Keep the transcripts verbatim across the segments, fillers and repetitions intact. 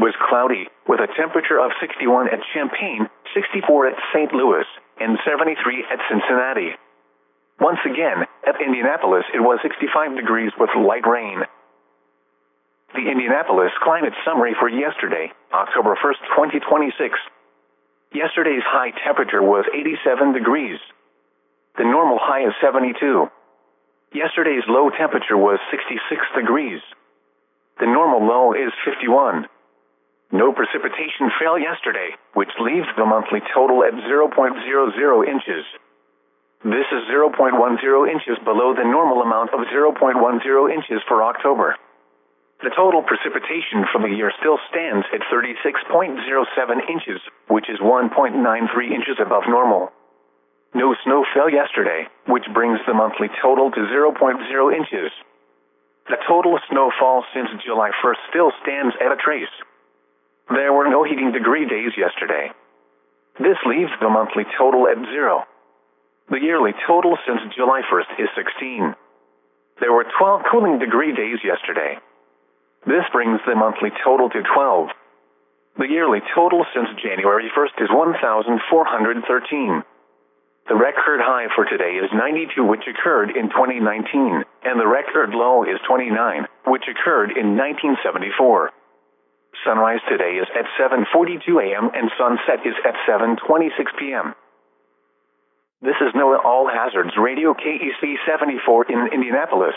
was cloudy, with a temperature of sixty-one at Champaign, sixty-four at Saint Louis, and seventy-three at Cincinnati. Once again, at Indianapolis it was sixty-five degrees with light rain. The Indianapolis climate summary for yesterday, October first, twenty twenty-six. Yesterday's high temperature was eighty-seven degrees. The normal high is seventy-two. Yesterday's low temperature was sixty-six degrees. The normal low is fifty-one. No precipitation fell yesterday, which leaves the monthly total at zero point zero zero inches. This is zero point one zero inches below the normal amount of zero point one zero inches for October. The total precipitation for the year still stands at thirty-six point zero seven inches, which is one point nine three inches above normal. No snow fell yesterday, which brings the monthly total to zero point zero inches. The total snowfall since July first still stands at a trace. There were no heating degree days yesterday. This leaves the monthly total at zero. The yearly total since July first is sixteen. There were twelve cooling degree days yesterday. This brings the monthly total to twelve. The yearly total since January first is one thousand four hundred thirteen. The record high for today is ninety-two, which occurred in twenty nineteen, and the record low is twenty-nine, which occurred in nineteen seventy-four. Sunrise today is at seven forty-two a m and sunset is at seven twenty-six p m This is NOAA All Hazards Radio K E C seventy-four in Indianapolis.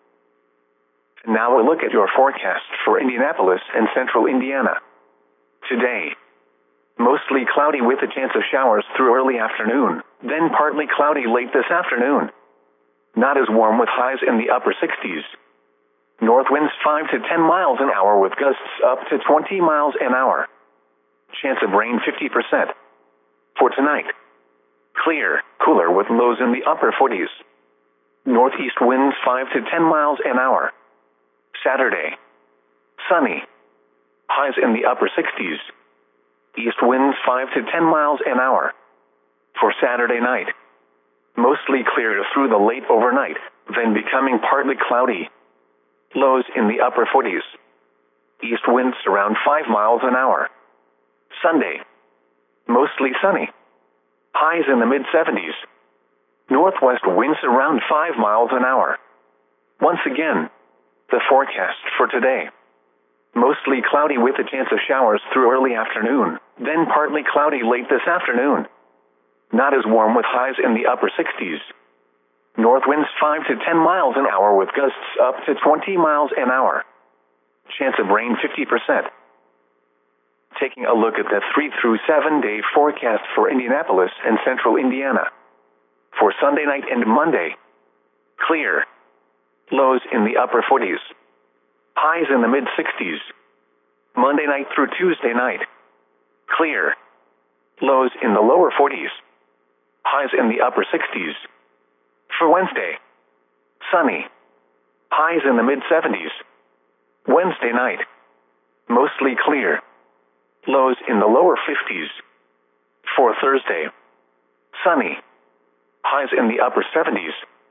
Now a look at your forecast for Indianapolis and central Indiana. Today, mostly cloudy with a chance of showers through early afternoon, then partly cloudy late this afternoon. Not as warm with highs in the upper sixties. North winds five to ten miles an hour with gusts up to twenty miles an hour. Chance of rain fifty percent. For tonight, clear, cooler with lows in the upper forties. Northeast winds five to ten miles an hour. Saturday, sunny. Highs in the upper sixties. East winds five to ten miles an hour. For Saturday night, mostly clear through the late overnight, then becoming partly cloudy. Lows in the upper forties. East winds around five miles an hour. Sunday, mostly sunny. Highs in the mid seventies. Northwest winds around five miles an hour. Once again, the forecast for today. Mostly cloudy with a chance of showers through early afternoon, then partly cloudy late this afternoon. Not as warm with highs in the upper sixties. North winds five to ten miles an hour with gusts up to twenty miles an hour. Chance of rain fifty percent. Taking a look at the three through seven day forecast for Indianapolis and central Indiana. For Sunday night and Monday, clear. Lows in the upper forties. Highs in the mid sixties. Monday night through Tuesday night, clear. Lows in the lower forties. Highs in the upper sixties. For Wednesday, sunny. Highs in the mid seventies. Wednesday night, mostly clear. Lows in the lower fifties. For Thursday, sunny. Highs in the upper seventies.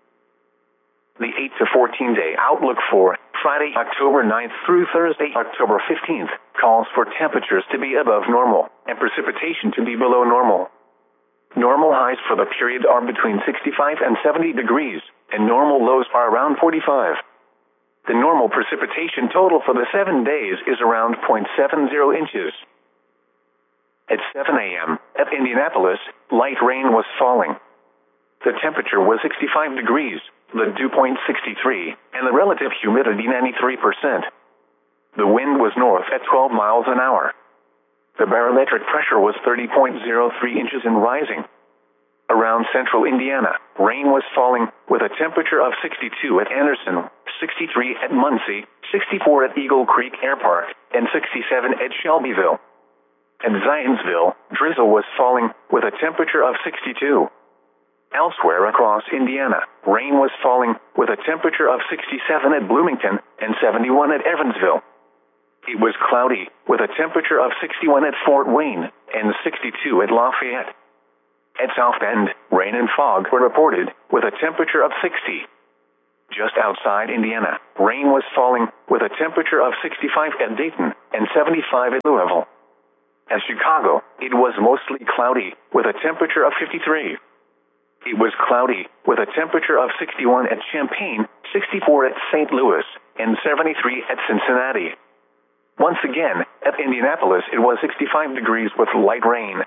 The eight to fourteen day outlook for Friday, October ninth through Thursday, October fifteenth, calls for temperatures to be above normal and precipitation to be below normal. Normal highs for the period are between sixty-five and seventy degrees, and normal lows are around forty-five. The normal precipitation total for the seven days is around zero point seven zero inches. At seven a m at Indianapolis, light rain was falling. The temperature was sixty-five degrees, the dew point sixty-three, and the relative humidity ninety-three percent. The wind was north at twelve miles an hour. The barometric pressure was thirty point zero three inches and rising. Around central Indiana, rain was falling, with a temperature of sixty-two at Anderson, sixty-three at Muncie, sixty-four at Eagle Creek Air Park, and sixty-seven at Shelbyville. At Zionsville, drizzle was falling, with a temperature of sixty-two. Elsewhere across Indiana, rain was falling, with a temperature of sixty-seven at Bloomington and seventy-one at Evansville. It was cloudy, with a temperature of sixty-one at Fort Wayne and sixty-two at Lafayette. At South Bend, rain and fog were reported, with a temperature of sixty. Just outside Indiana, rain was falling, with a temperature of sixty-five at Dayton and seventy-five at Louisville. At Chicago, it was mostly cloudy, with a temperature of fifty-three. It was cloudy, with a temperature of sixty-one at Champaign, sixty-four at Saint Louis, and seventy-three at Cincinnati. Once again, at Indianapolis it was sixty-five degrees with light rain.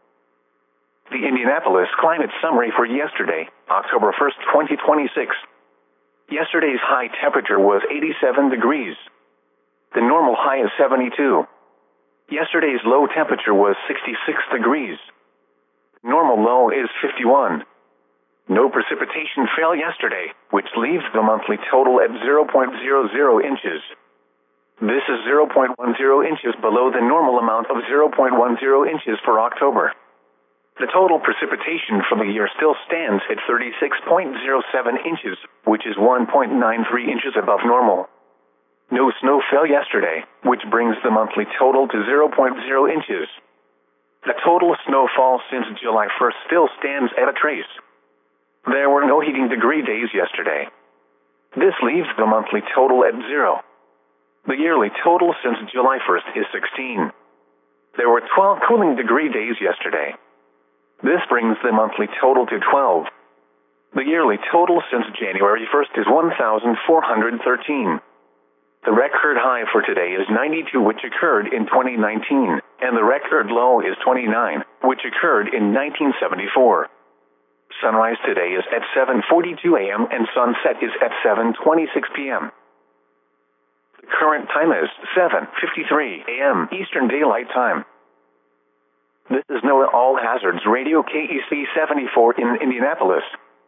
The Indianapolis climate summary for yesterday, October first, twenty twenty-six. Yesterday's high temperature was eighty-seven degrees. The normal high is seventy-two. Yesterday's low temperature was sixty-six degrees. Normal low is fifty-one. No precipitation fell yesterday, which leaves the monthly total at zero point zero zero inches. This is zero point one zero inches below the normal amount of zero point one zero inches for October. The total precipitation for the year still stands at thirty-six point zero seven inches, which is one point nine three inches above normal. No snow fell yesterday, which brings the monthly total to zero point zero inches. The total snowfall since July first still stands at a trace. There were no heating degree days yesterday. This leaves the monthly total at zero. The yearly total since July first is sixteen. There were twelve cooling degree days yesterday. This brings the monthly total to twelve. The yearly total since January first is one thousand four hundred thirteen. The record high for today is ninety-two, which occurred in twenty nineteen, and the record low is twenty-nine, which occurred in nineteen seventy-four. Sunrise today is at seven forty-two a m and sunset is at seven twenty-six p m The current time is seven fifty-three a m Eastern Daylight Time. This is NOAA All Hazards Radio K E C seventy-four in Indianapolis.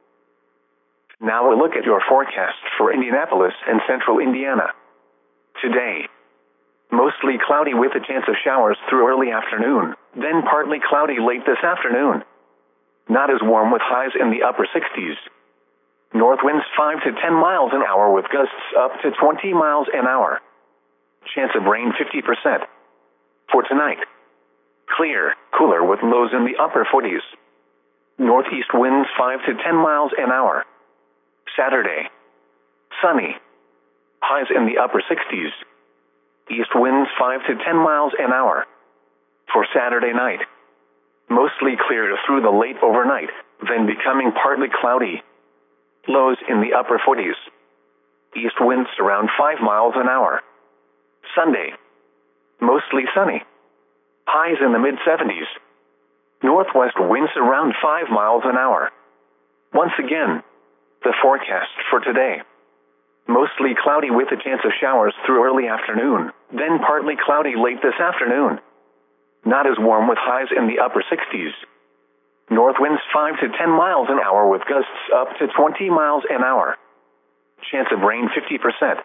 Now a look at your forecast for Indianapolis and central Indiana. Today, mostly cloudy with a chance of showers through early afternoon, then partly cloudy late this afternoon. Not as warm with highs in the upper sixties. North winds five to ten miles an hour with gusts up to twenty miles an hour. Chance of rain fifty percent. For tonight, clear, cooler with lows in the upper forties. Northeast winds five to ten miles an hour. Saturday, sunny. Highs in the upper sixties. East winds five to ten miles an hour. For Saturday night, mostly clear through the late overnight, then becoming partly cloudy. Lows in the upper forties. East winds around five miles an hour. Sunday, mostly sunny. Highs in the mid seventies. Northwest winds around five miles an hour. Once again, the forecast for today. Mostly cloudy with a chance of showers through early afternoon, then partly cloudy late this afternoon. Not as warm with highs in the upper sixties. North winds five to ten miles an hour with gusts up to twenty miles an hour. Chance of rain fifty percent.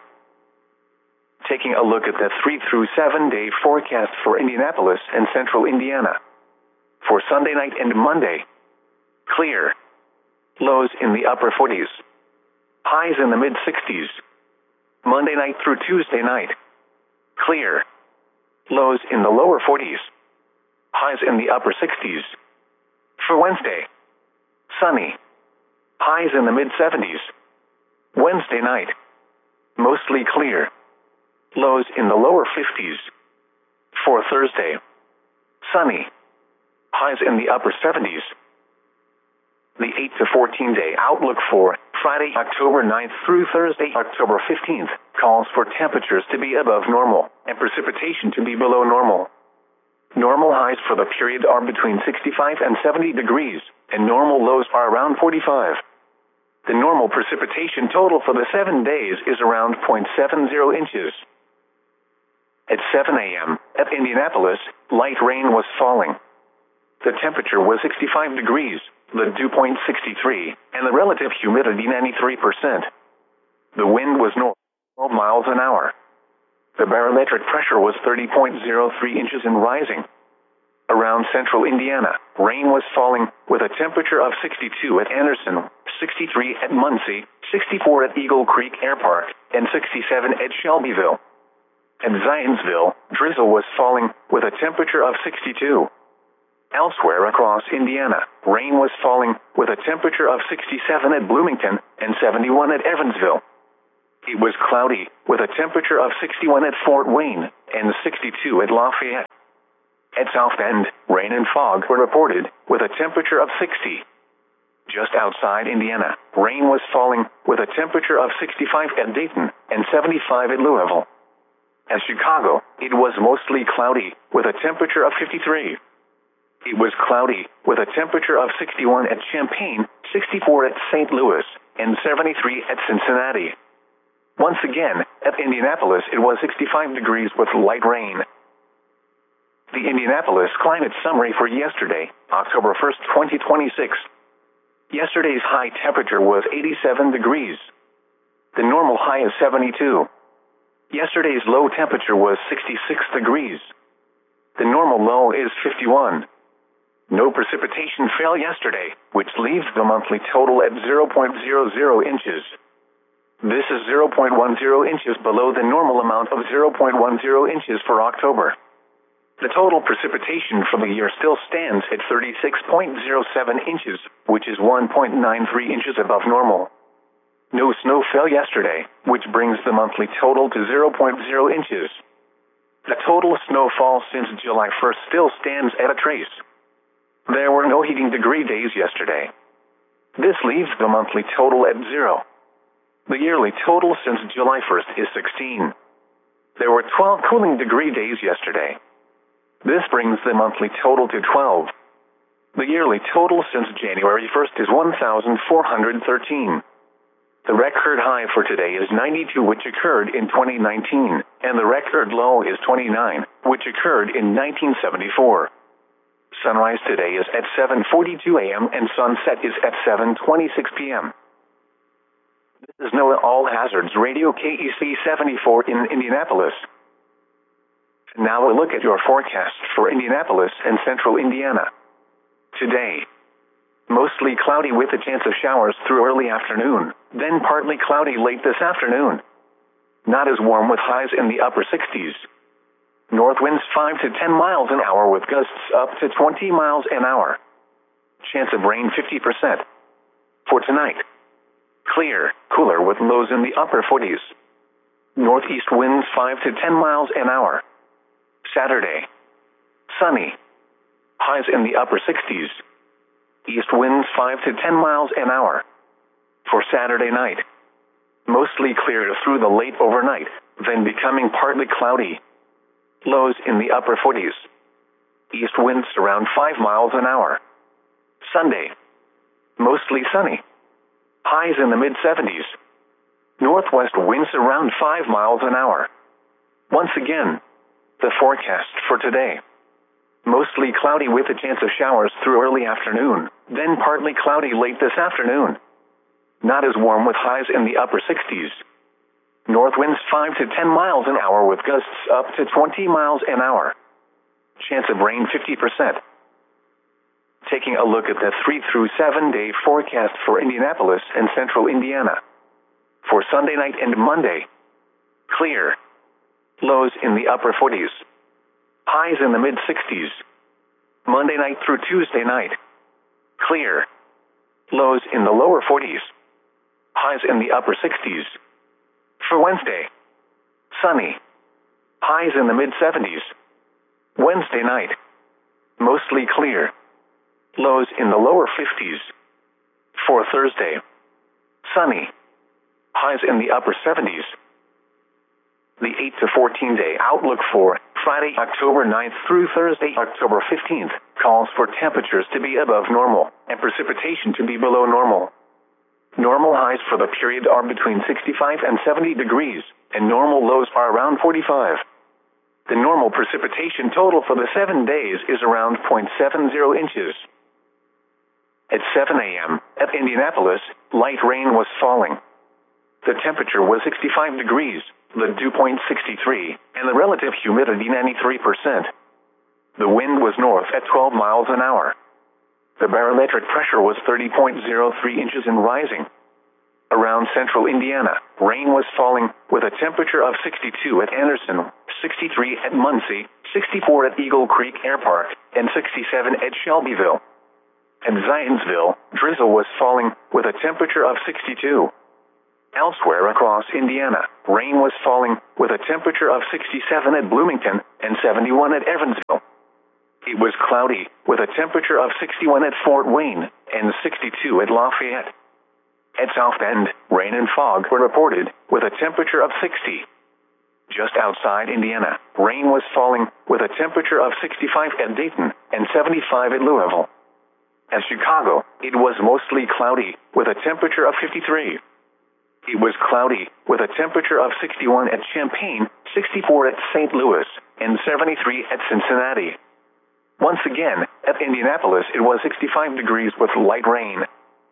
Taking a look at the three through seven day forecast for Indianapolis and central Indiana. For Sunday night and Monday, clear. Lows in the upper forties. Highs in the mid sixties. Monday night through Tuesday night, clear. Lows in the lower forties. Highs in the upper sixties. For Wednesday, sunny. Highs in the mid seventies. Wednesday night, mostly clear. Lows in the lower fifties. For Thursday, sunny. Highs in the upper seventies. The eight to fourteen day outlook for Friday, October ninth through Thursday, October fifteenth, calls for temperatures to be above normal and precipitation to be below normal. Normal highs for the period are between sixty-five and seventy degrees, and normal lows are around forty-five. The normal precipitation total for the seven days is around zero point seven zero inches. At seven a m at Indianapolis, light rain was falling. The temperature was sixty-five degrees, the dew point sixty-three, and the relative humidity ninety-three percent. The wind was north twelve miles an hour. The barometric pressure was thirty point zero three inches and rising. Around central Indiana, rain was falling, with a temperature of sixty-two at Anderson, sixty-three at Muncie, sixty-four at Eagle Creek Air Park, and sixty-seven at Shelbyville. At Zionsville, drizzle was falling, with a temperature of sixty-two. Elsewhere across Indiana, rain was falling, with a temperature of sixty-seven at Bloomington and seventy-one at Evansville. It was cloudy, with a temperature of sixty-one at Fort Wayne and sixty-two at Lafayette. At South Bend, rain and fog were reported, with a temperature of sixty. Just outside Indiana, rain was falling, with a temperature of sixty-five at Dayton and seventy-five at Louisville. At Chicago, it was mostly cloudy, with a temperature of fifty-three. It was cloudy, with a temperature of sixty-one at Champaign, sixty-four at Saint Louis, and seventy-three at Cincinnati. Once again, at Indianapolis it was sixty-five degrees with light rain. The Indianapolis climate summary for yesterday, October first, twenty twenty-six. Yesterday's high temperature was eighty-seven degrees. The normal high is seventy-two. Yesterday's low temperature was sixty-six degrees. The normal low is fifty-one. No precipitation fell yesterday, which leaves the monthly total at zero point zero zero inches. This is zero point one zero inches below the normal amount of zero point one zero inches for October. The total precipitation for the year still stands at thirty-six point zero seven inches, which is one point nine three inches above normal. No snow fell yesterday, which brings the monthly total to zero point zero inches. The total snowfall since July first still stands at a trace. There were no heating degree days yesterday. This leaves the monthly total at zero. The yearly total since July first is sixteen. There were twelve cooling degree days yesterday. This brings the monthly total to twelve. The yearly total since January first is one thousand four hundred thirteen. The record high for today is ninety-two, which occurred in twenty nineteen, and the record low is twenty-nine, which occurred in nineteen seventy-four. Sunrise today is at seven forty-two a m and sunset is at seven twenty-six p m This is NOAA All Hazards Radio K E C seventy-four in Indianapolis. Now a look at your forecast for Indianapolis and central Indiana. Today, mostly cloudy with a chance of showers through early afternoon, then partly cloudy late this afternoon. Not as warm with highs in the upper sixties. North winds five to ten miles an hour with gusts up to twenty miles an hour. Chance of rain fifty percent. For tonight, clear, cooler with lows in the upper forties. Northeast winds five to ten miles an hour. Saturday, sunny. Highs in the upper sixties. East winds five to ten miles an hour. For Saturday night, mostly clear through the late overnight, then becoming partly cloudy. Lows in the upper forties. East winds around five miles an hour. Sunday, mostly sunny. Highs in the mid seventies. Northwest winds around five miles an hour. Once again, the forecast for today. Mostly cloudy with a chance of showers through early afternoon, then partly cloudy late this afternoon. Not as warm with highs in the upper sixties. North winds five to ten miles an hour with gusts up to twenty miles an hour. Chance of rain fifty percent. Taking a look at the three through seven day forecast for Indianapolis and central Indiana. For Sunday night and Monday, clear. Lows in the upper forties. Highs in the mid sixties. Monday night through Tuesday night, clear. Lows in the lower forties. Highs in the upper sixties. For Wednesday, sunny. Highs in the mid seventies. Wednesday night, mostly clear. Lows in the lower fifties. For Thursday, sunny. Highs in the upper seventies. The eight to fourteen day outlook for Friday, October ninth through Thursday, October fifteenth, calls for temperatures to be above normal and precipitation to be below normal. Normal highs for the period are between sixty-five and seventy degrees, and normal lows are around forty-five. The normal precipitation total for the seven days is around zero point seven zero inches. At seven a m at Indianapolis, light rain was falling. The temperature was sixty-five degrees, the dew point sixty-three, and the relative humidity ninety-three percent. The wind was north at twelve miles an hour. The barometric pressure was thirty point zero three inches and rising. Around central Indiana, rain was falling, with a temperature of sixty-two at Anderson, sixty-three at Muncie, sixty-four at Eagle Creek Air Park, and sixty-seven at Shelbyville. At Zionsville, drizzle was falling, with a temperature of sixty-two. Elsewhere across Indiana, rain was falling, with a temperature of sixty-seven at Bloomington and seventy-one at Evansville. It was cloudy, with a temperature of sixty-one at Fort Wayne and sixty-two at Lafayette. At South Bend, rain and fog were reported, with a temperature of sixty. Just outside Indiana, rain was falling, with a temperature of sixty-five at Dayton and seventy-five at Louisville. At Chicago, it was mostly cloudy, with a temperature of fifty-three. It was cloudy, with a temperature of sixty-one at Champaign, sixty-four at Saint Louis, and seventy-three at Cincinnati. Once again, at Indianapolis it was sixty-five degrees with light rain.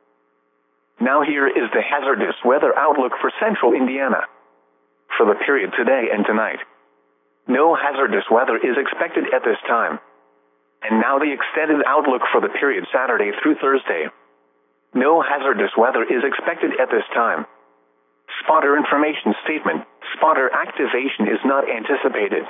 Now here is the hazardous weather outlook for central Indiana. For the period today and tonight, no hazardous weather is expected at this time. And now the extended outlook for the period Saturday through Thursday. No hazardous weather is expected at this time. Spotter information statement: spotter activation is not anticipated.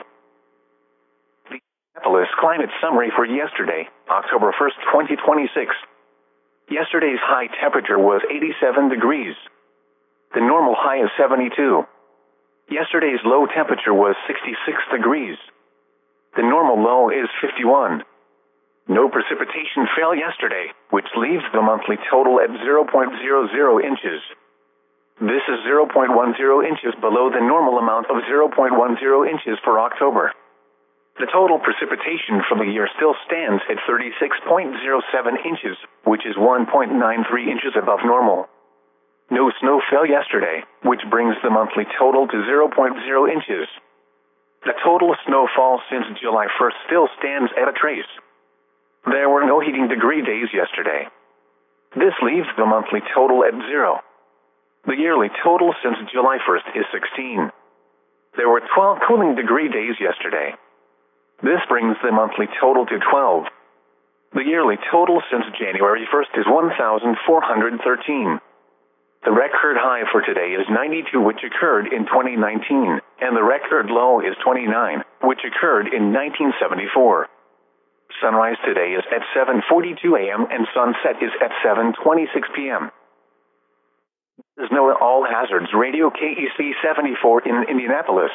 The Indianapolis climate summary for yesterday, October first, twenty twenty-six. Yesterday's high temperature was eighty-seven degrees. The normal high is seventy-two. Yesterday's low temperature was sixty-six degrees. The normal low is fifty-one. No precipitation fell yesterday, which leaves the monthly total at zero point zero zero inches. This is zero point one zero inches below the normal amount of zero point one zero inches for October. The total precipitation for the year still stands at thirty-six point zero seven inches, which is one point nine three inches above normal. No snow fell yesterday, which brings the monthly total to zero point zero inches. The total snowfall since July first still stands at a trace. There were no heating degree days yesterday. This leaves the monthly total at zero. The yearly total since July first is sixteen. There were twelve cooling degree days yesterday. This brings the monthly total to twelve. The yearly total since January first is one thousand four hundred thirteen. The record high for today is ninety-two, which occurred in twenty nineteen, and the record low is twenty-nine, which occurred in nineteen seventy-four. Sunrise today is at seven forty-two a m and sunset is at seven twenty-six p m This is NOAA All Hazards Radio K E C seventy-four in Indianapolis.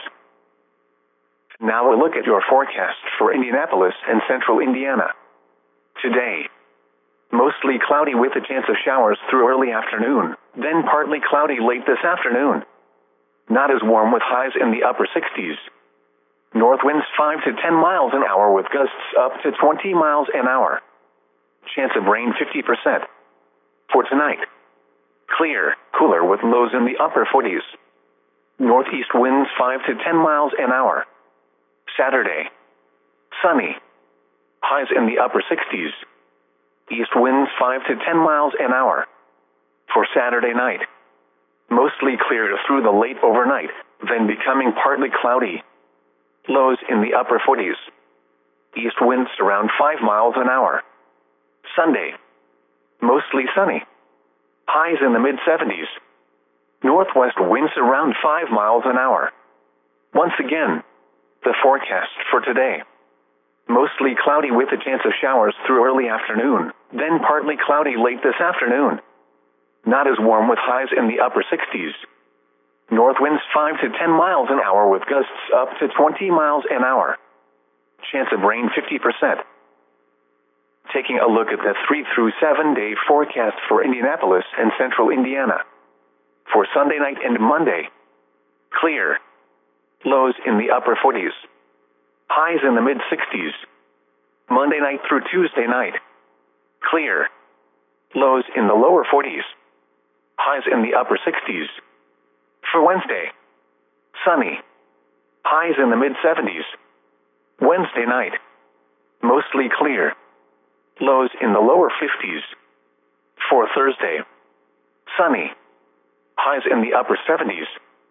Now a look at your forecast for Indianapolis and central Indiana. Today, mostly cloudy with a chance of showers through early afternoon, then partly cloudy late this afternoon. Not as warm with highs in the upper sixties. North winds five to ten miles an hour with gusts up to twenty miles an hour. Chance of rain fifty percent. For tonight, clear, cooler with lows in the upper forties. Northeast winds five to ten miles an hour. Saturday, sunny. Highs in the upper sixties. East winds five to ten miles an hour. For Saturday night, mostly clear through the late overnight, then becoming partly cloudy. Lows in the upper forties. East winds around five miles an hour. Sunday, mostly sunny. Highs in the mid seventies. Northwest winds around five miles an hour. Once again, the forecast for today. Mostly cloudy with a chance of showers through early afternoon, then partly cloudy late this afternoon. Not as warm with highs in the upper sixties. North winds five to ten miles an hour with gusts up to twenty miles an hour. Chance of rain fifty percent. Taking a look at the three through seven day forecast for Indianapolis and central Indiana. For Sunday night and Monday, clear. Lows in the upper forties. Highs in the mid sixties. Monday night through Tuesday night, clear. Lows in the lower forties. Highs in the upper sixties. For Wednesday, sunny. Highs in the mid seventies. Wednesday night, mostly clear. Lows in the lower fifties. For Thursday, sunny. Highs in the upper seventies.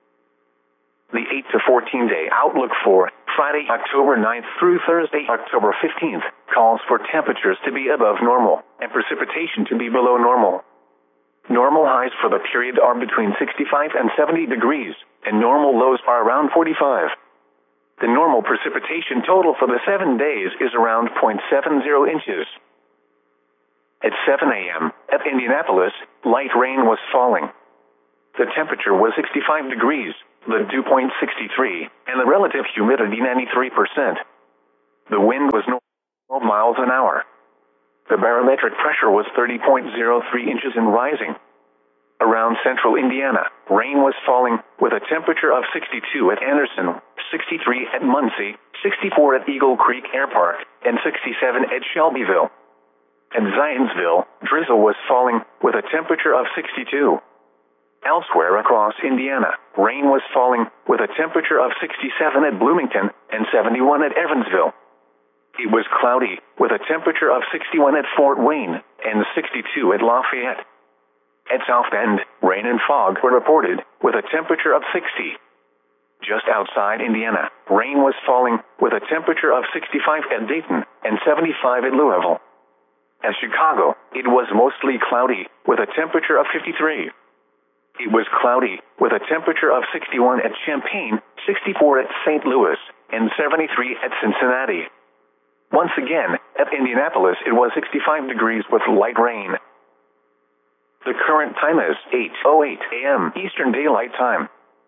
The eight to fourteen day outlook for Friday, October ninth through Thursday, October fifteenth, calls for temperatures to be above normal and precipitation to be below normal. Normal highs for the period are between sixty-five and seventy degrees, and normal lows are around forty-five. The normal precipitation total for the seven days is around zero point seven zero inches. At seven a m at Indianapolis, light rain was falling. The temperature was sixty-five degrees, the dew point sixty-three, and the relative humidity ninety-three percent. The wind was twelve miles an hour. The barometric pressure was thirty point zero three inches and rising. Around central Indiana, rain was falling, with a temperature of sixty-two at Anderson, sixty-three at Muncie, sixty-four at Eagle Creek Air Park, and sixty-seven at Shelbyville. At Zionsville, drizzle was falling, with a temperature of sixty-two. Elsewhere across Indiana, rain was falling, with a temperature of sixty-seven at Bloomington and seventy-one at Evansville. It was cloudy, with a temperature of sixty-one at Fort Wayne and sixty-two at Lafayette. At South Bend, rain and fog were reported, with a temperature of sixty. Just outside Indiana, rain was falling, with a temperature of sixty-five at Dayton and seventy-five at Louisville. At Chicago, it was mostly cloudy, with a temperature of fifty-three. It was cloudy, with a temperature of sixty-one at Champaign, sixty-four at Saint Louis, and seventy-three at Cincinnati. Once again, at Indianapolis it was sixty-five degrees with light rain. The current time is eight oh eight a m Eastern Daylight Time.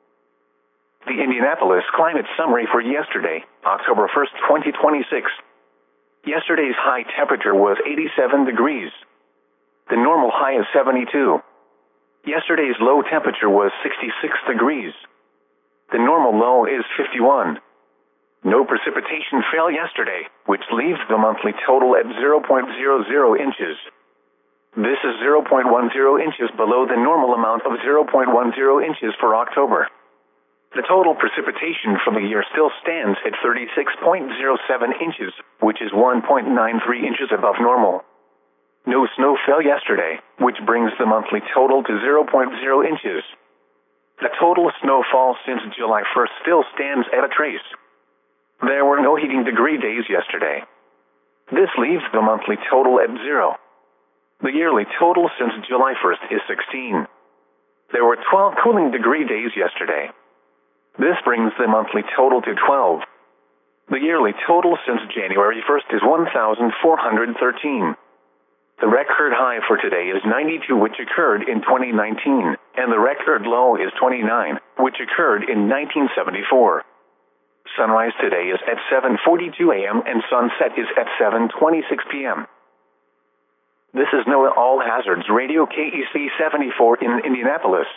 The Indianapolis Climate Summary for yesterday, October first, twenty twenty-six. Yesterday's high temperature was eighty-seven degrees. The normal high is seventy-two. Yesterday's low temperature was sixty-six degrees. The normal low is fifty-one. No precipitation fell yesterday, which leaves the monthly total at zero point zero zero inches. This is zero point one zero inches below the normal amount of zero point one zero inches for October. The total precipitation for the year still stands at thirty-six point zero seven inches, which is one point nine three inches above normal. No snow fell yesterday, which brings the monthly total to zero point zero inches. The total snowfall since July first still stands at a trace. There were no heating degree days yesterday. This leaves the monthly total at zero. The yearly total since July first is sixteen. There were twelve cooling degree days yesterday. This brings the monthly total to twelve. The yearly total since January first is one thousand four hundred thirteen. The record high for today is ninety-two, which occurred in twenty nineteen, and the record low is twenty-nine, which occurred in nineteen seventy-four. Sunrise today is at seven forty-two a m and sunset is at seven twenty-six p m This is NOAA All Hazards Radio K E C seventy-four in Indianapolis.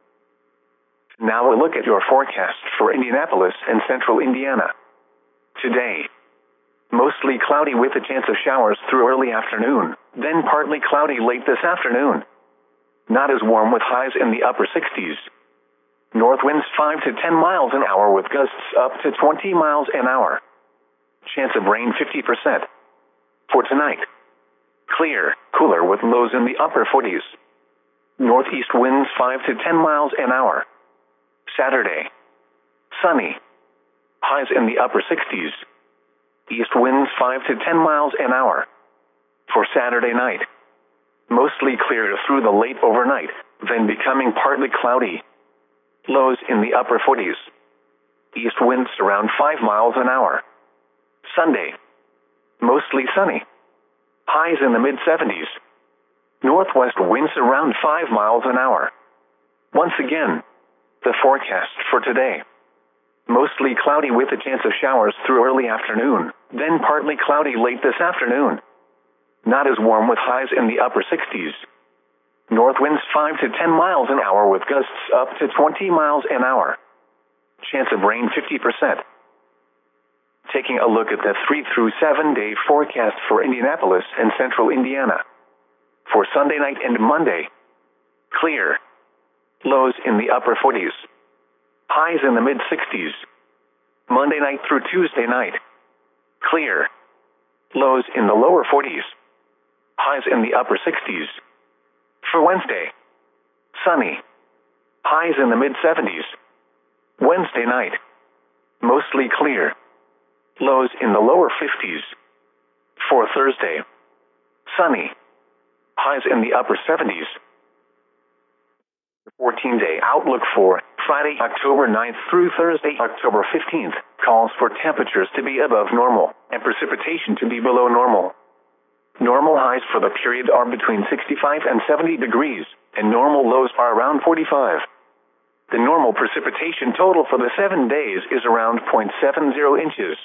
Now a look at your forecast for Indianapolis and central Indiana. Today, mostly cloudy with a chance of showers through early afternoon, then partly cloudy late this afternoon. Not as warm with highs in the upper sixties. North winds five to ten miles an hour with gusts up to twenty miles an hour. Chance of rain fifty percent. For tonight, clear, cooler with lows in the upper forties. Northeast winds five to ten miles an hour. Saturday, sunny. Highs in the upper sixties. East winds five to ten miles an hour. For Saturday night, mostly clear through the late overnight, then becoming partly cloudy. Lows in the upper forties. East winds around five miles an hour. Sunday, mostly sunny. Highs in the mid seventies. Northwest winds around five miles an hour. Once again, the forecast for today. Mostly cloudy with a chance of showers through early afternoon, then partly cloudy late this afternoon. Not as warm with highs in the upper sixties. North winds five to ten miles an hour with gusts up to twenty miles an hour. Chance of rain fifty percent. Taking a look at the three through seven day forecast for Indianapolis and central Indiana. For Sunday night and Monday, clear. Lows in the upper forties. Highs in the mid sixties. Monday night through Tuesday night, clear. Lows in the lower forties. Highs in the upper sixties. For Wednesday, sunny. Highs in the mid seventies. Wednesday night, mostly clear. Lows in the lower fifties. For Thursday, sunny. Highs in the upper seventies. The fourteen-day outlook for Friday, October ninth through Thursday, October fifteenth, calls for temperatures to be above normal and precipitation to be below normal. Normal highs for the period are between sixty-five and seventy degrees, and normal lows are around forty-five. The normal precipitation total for the seven days is around zero point seven zero inches.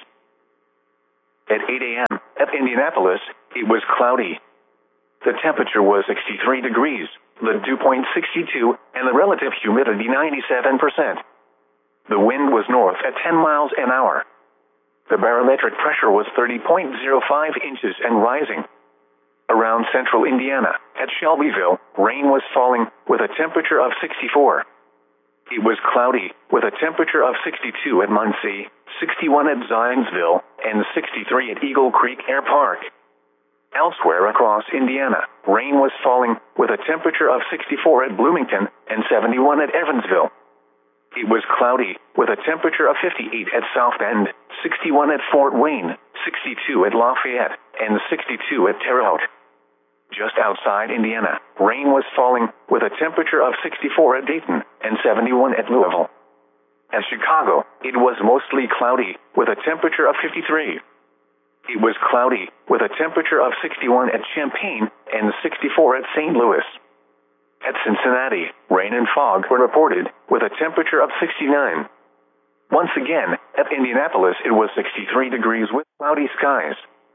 At eight a m at Indianapolis, it was cloudy. The temperature was sixty-three degrees, the dew point sixty-two, and the relative humidity ninety-seven percent. The wind was north at ten miles an hour. The barometric pressure was thirty point zero five inches and rising. Around central Indiana, at Shelbyville, rain was falling with a temperature of sixty-four. It was cloudy with a temperature of sixty-two at Muncie, sixty-one at Zionsville, and sixty-three at Eagle Creek Air Park. Elsewhere across Indiana, rain was falling with a temperature of sixty-four at Bloomington and seventy-one at Evansville. It was cloudy with a temperature of fifty-eight at South Bend, sixty-one at Fort Wayne, sixty-two at Lafayette, and sixty-two at Terre Haute. Just outside Indiana, rain was falling with a temperature of sixty-four at Dayton and seventy-one at Louisville. At Chicago, it was mostly cloudy with a temperature of fifty-three. It was cloudy with a temperature of sixty-one at Champaign and sixty-four at Saint Louis. At Cincinnati, rain and fog were reported with a temperature of sixty-nine. Once again, at Indianapolis, it was sixty-three degrees with cloudy skies.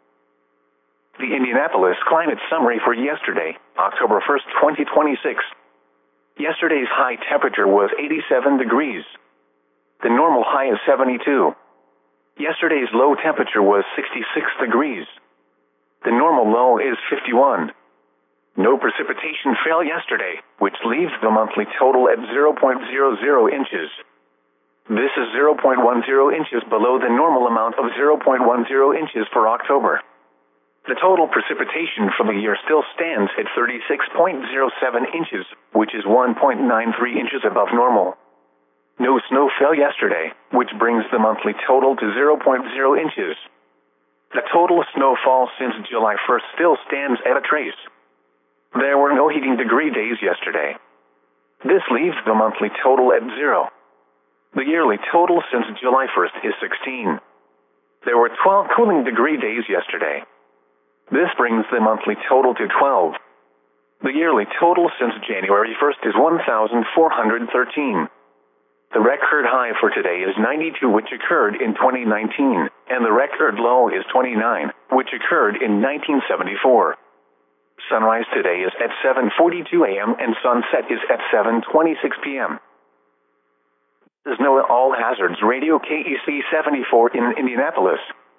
The Indianapolis climate summary for yesterday, October first, twenty twenty-six. Yesterday's high temperature was eighty-seven degrees. The normal high is seventy-two. Yesterday's low temperature was sixty-six degrees. The normal low is fifty-one. No precipitation fell yesterday, which leaves the monthly total at zero point zero zero inches. This is zero point one zero inches below the normal amount of zero point one zero inches for October. The total precipitation for the year still stands at thirty-six point zero seven inches, which is one point nine three inches above normal. No snow fell yesterday, which brings the monthly total to zero point zero inches. The total snowfall since July first still stands at a trace. There were no heating degree days yesterday. This leaves the monthly total at zero. The yearly total since July first is sixteen. There were twelve cooling degree days yesterday. This brings the monthly total to twelve. The yearly total since January first is one thousand four hundred thirteen. The record high for today is ninety-two, which occurred in twenty nineteen, and the record low is twenty-nine, which occurred in nineteen seventy-four. Sunrise today is at seven forty-two a m and sunset is at seven twenty-six p m This is NOAA All Hazards Radio K E C seventy-four in Indianapolis.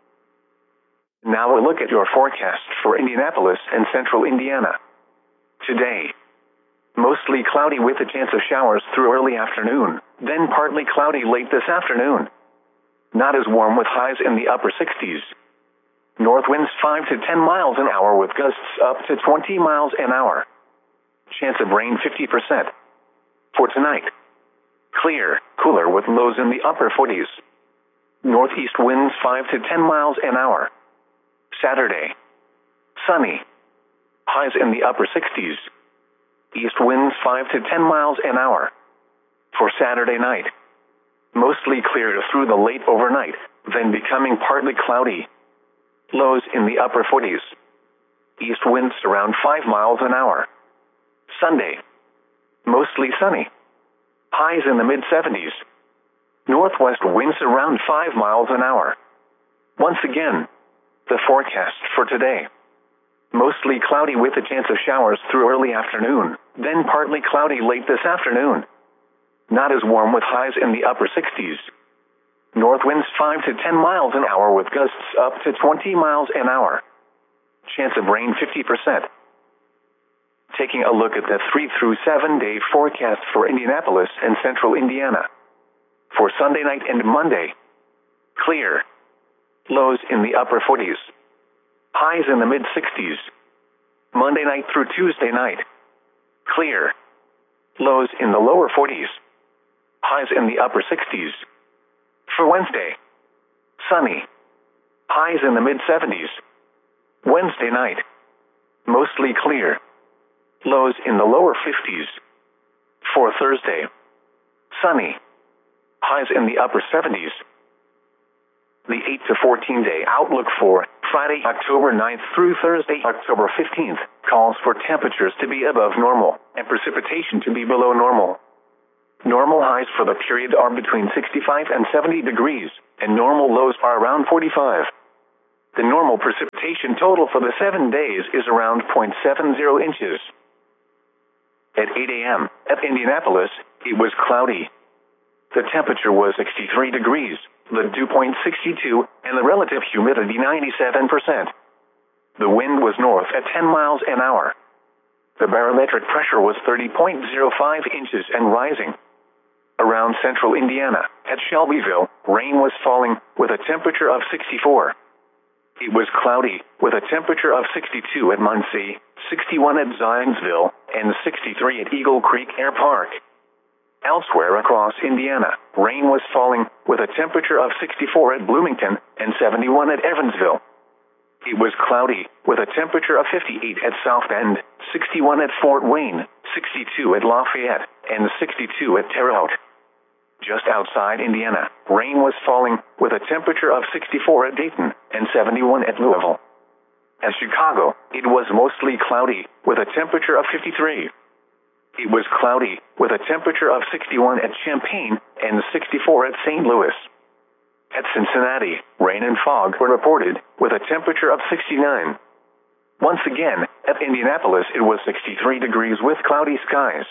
Now a look at your forecast for Indianapolis and central Indiana. Today, mostly cloudy with a chance of showers through early afternoon, then partly cloudy late this afternoon. Not as warm with highs in the upper sixties. North winds five to ten miles an hour with gusts up to twenty miles an hour. Chance of rain fifty percent. For tonight, clear, cooler with lows in the upper forties. Northeast winds five to ten miles an hour. Saturday, sunny. Highs in the upper sixties. East winds five to ten miles an hour. For Saturday night, mostly clear through the late overnight, then becoming partly cloudy. Lows in the upper forties. East winds around five miles an hour. Sunday, mostly sunny. Highs in the mid seventies. Northwest winds around five miles an hour. Once again, the forecast for today. Mostly cloudy with a chance of showers through early afternoon, then partly cloudy late this afternoon. Not as warm with highs in the upper sixties. North winds five to ten miles an hour with gusts up to twenty miles an hour. Chance of rain fifty percent. Taking a look at the three through seven day forecast for Indianapolis and central Indiana. For Sunday night and Monday, clear. Lows in the upper forties. Highs in the mid sixties. Monday night through Tuesday night, clear. Lows in the lower forties. Highs in the upper sixties. For Wednesday, sunny. Highs in the mid seventies. Wednesday night, mostly clear. Lows in the lower fifties. For Thursday, sunny. Highs in the upper seventies. The eight to fourteen day outlook for Friday, October ninth through Thursday, October fifteenth, calls for temperatures to be above normal and precipitation to be below normal. Normal highs for the period are between sixty-five and seventy degrees, and normal lows are around forty-five. The normal precipitation total for the seven days is around zero point seven zero inches. At eight a m at Indianapolis, it was cloudy. The temperature was sixty-three degrees, the dew point sixty-two, and the relative humidity ninety-seven percent. The wind was north at ten miles an hour. The barometric pressure was thirty point zero five inches and rising. Around central Indiana, at Shelbyville, rain was falling with a temperature of sixty-four. It was cloudy with a temperature of sixty-two at Muncie, sixty-one at Zionsville, and sixty-three at Eagle Creek Air Park. Elsewhere across Indiana, rain was falling with a temperature of sixty-four at Bloomington and seventy-one at Evansville. It was cloudy with a temperature of fifty-eight at South Bend, sixty-one at Fort Wayne, sixty-two at Lafayette, and sixty-two at Terre Haute. Just outside Indiana, rain was falling with a temperature of sixty-four at Dayton and seventy-one at Louisville. At Chicago, it was mostly cloudy with a temperature of fifty-three. It was cloudy with a temperature of sixty-one at Champaign and sixty-four at Saint Louis. At Cincinnati, rain and fog were reported with a temperature of sixty-nine. Once again, at Indianapolis, it was sixty-three degrees with cloudy skies.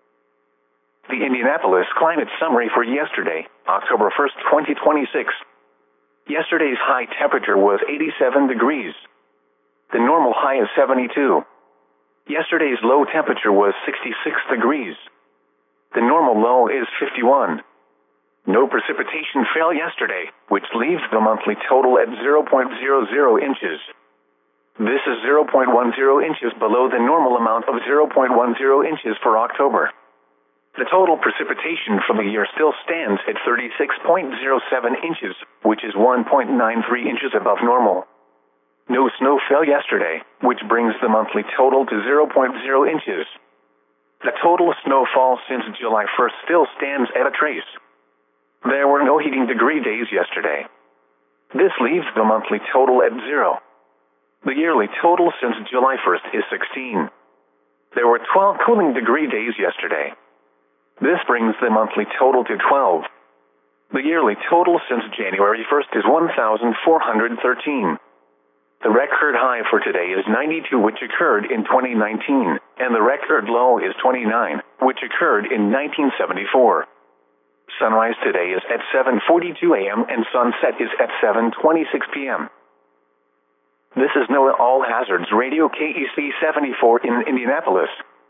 The Indianapolis climate summary for yesterday, October first, twenty twenty-six. Yesterday's high temperature was eighty-seven degrees. The normal high is seventy-two. Yesterday's low temperature was sixty-six degrees. The normal low is fifty-one. No precipitation fell yesterday, which leaves the monthly total at zero point zero zero inches. This is zero point one zero inches below the normal amount of zero point one zero inches for October. The total precipitation for the year still stands at thirty-six point zero seven inches, which is one point nine three inches above normal. No snow fell yesterday, which brings the monthly total to zero point zero inches. The total snowfall since July first still stands at a trace. There were no heating degree days yesterday. This leaves the monthly total at zero. The yearly total since July first is sixteen. There were twelve cooling degree days yesterday. This brings the monthly total to twelve. The yearly total since January first is one thousand four hundred thirteen. The record high for today is ninety-two, which occurred in twenty nineteen, and the record low is twenty-nine, which occurred in nineteen seventy-four. Sunrise today is at seven forty-two a m and sunset is at seven twenty-six p m This is NOAA All Hazards Radio K E C seventy-four in Indianapolis.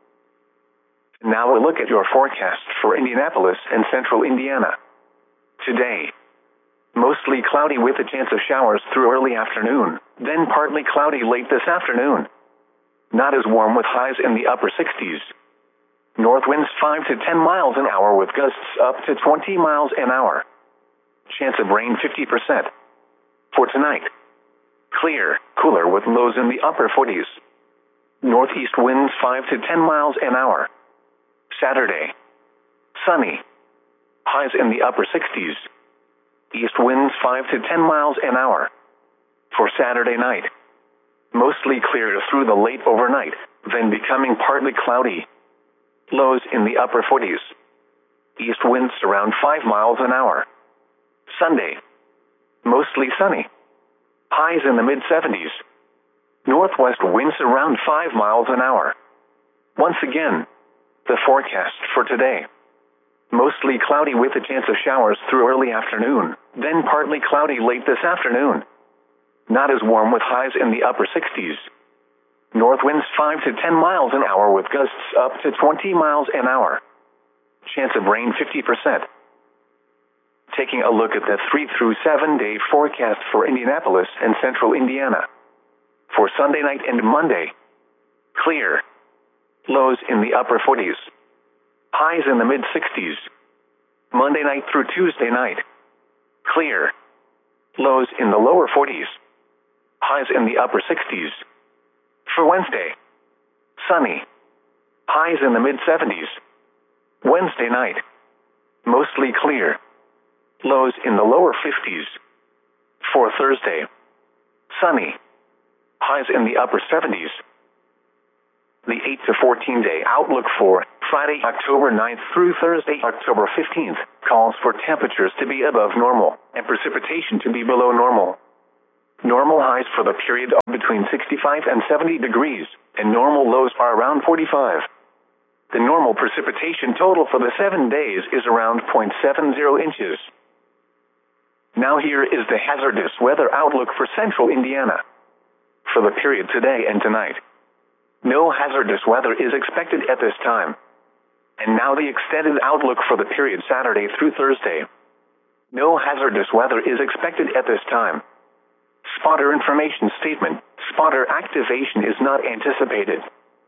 Now a look at your forecast for Indianapolis and central Indiana. Today, mostly cloudy with a chance of showers through early afternoon, then partly cloudy late this afternoon. Not as warm with highs in the upper sixties. North winds five to ten miles an hour with gusts up to twenty miles an hour. Chance of rain fifty percent. For tonight, clear, cooler with lows in the upper forties. Northeast winds five to ten miles an hour. Saturday, sunny. Highs in the upper sixties. East winds five to ten miles an hour. For Saturday night, mostly clear through the late overnight, then becoming partly cloudy. Lows in the upper forties. East winds around five miles an hour. Sunday, mostly sunny. Highs in the mid seventies. Northwest winds around five miles an hour. Once again, the forecast for today. Mostly cloudy with a chance of showers through early afternoon, then partly cloudy late this afternoon. Not as warm with highs in the upper sixties. North winds five to ten miles an hour with gusts up to twenty miles an hour. Chance of rain fifty percent. Taking a look at the three through seven day forecast for Indianapolis and central Indiana. For Sunday night and Monday, clear. Lows in the upper forties. Highs in the mid sixties. Monday night through Tuesday night, clear. Lows in the lower forties. Highs in the upper sixties. For Wednesday, sunny. Highs in the mid seventies. Wednesday night, mostly clear. Lows in the lower fifties. For Thursday, sunny. Highs in the upper seventies. The eight to fourteen day outlook for Friday, October ninth through Thursday, October fifteenth, calls for temperatures to be above normal and precipitation to be below normal. Normal highs for the period are between sixty-five and seventy degrees, and normal lows are around forty-five. The normal precipitation total for the seven days is around zero point seven zero inches. Now here is the hazardous weather outlook for central Indiana. For the period today and tonight, no hazardous weather is expected at this time. And now the extended outlook for the period Saturday through Thursday. No hazardous weather is expected at this time. Spotter information statement. Spotter activation is not anticipated.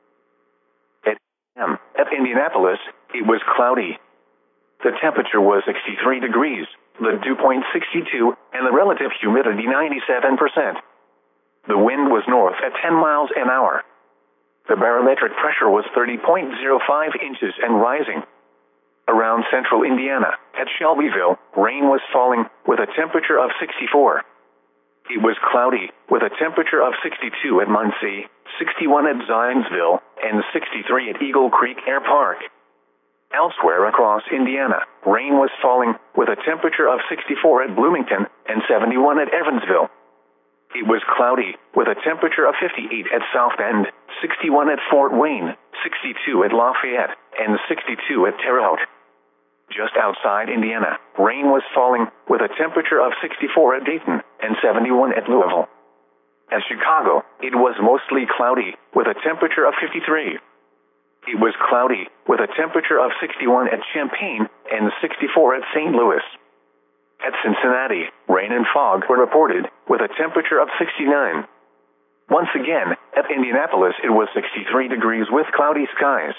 At m at Indianapolis, it was cloudy. The temperature was sixty-three degrees, the dew point sixty-two, and the relative humidity ninety-seven percent. The wind was north at ten miles an hour. The barometric pressure was thirty point zero five inches and rising. Around central Indiana, at Shelbyville, rain was falling with a temperature of sixty-four. It was cloudy with a temperature of sixty-two at Muncie, sixty-one at Zionsville, and sixty-three at Eagle Creek Air Park. Elsewhere across Indiana, rain was falling with a temperature of sixty-four at Bloomington and seventy-one at Evansville. It was cloudy with a temperature of fifty-eight at South Bend, sixty-one at Fort Wayne, sixty-two at Lafayette, and sixty-two at Terre Haute. Just outside Indiana, rain was falling with a temperature of sixty-four at Dayton and seventy-one at Louisville. At Chicago, it was mostly cloudy with a temperature of fifty-three. It was cloudy with a temperature of sixty-one at Champaign and sixty-four at Saint Louis. At Cincinnati, rain and fog were reported with a temperature of sixty-nine. Once again, at Indianapolis it was sixty-three degrees with cloudy skies.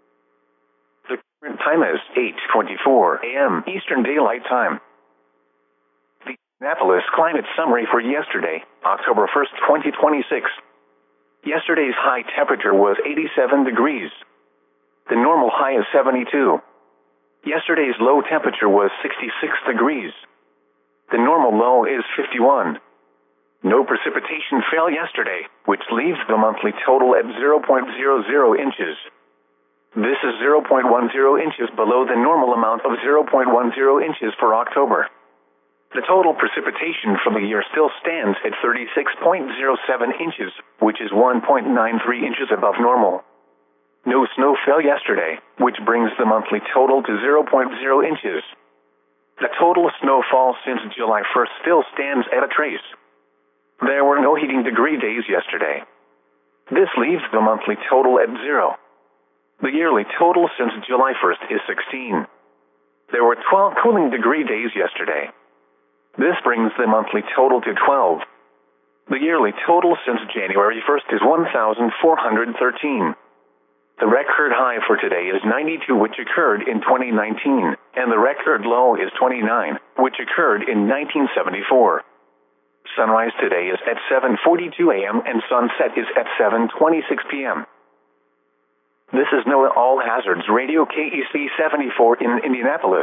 The current time is eight twenty-four a m Eastern Daylight Time. The Indianapolis climate summary for yesterday, October first, twenty twenty-six. Yesterday's high temperature was eighty-seven degrees. The normal high is seventy-two. Yesterday's low temperature was sixty-six degrees. The normal low is fifty-one. No precipitation fell yesterday, which leaves the monthly total at zero point zero zero inches. This is zero point one zero inches below the normal amount of zero point one zero inches for October. The total precipitation for the year still stands at thirty-six point zero seven inches, which is one point nine three inches above normal. No snow fell yesterday, which brings the monthly total to zero point zero inches. The total snowfall since July first still stands at a trace. There were no heating degree days yesterday. This leaves the monthly total at zero. The yearly total since July first is sixteen. There were twelve cooling degree days yesterday. This brings the monthly total to twelve. The yearly total since January first is one thousand four hundred thirteen. The record high for today is ninety-two, which occurred in twenty nineteen, and the record low is twenty-nine, which occurred in nineteen seventy-four. Sunrise today is at seven forty-two a m and sunset is at seven twenty-six p m This is NOAA All Hazards Radio K E C seventy-four in Indianapolis.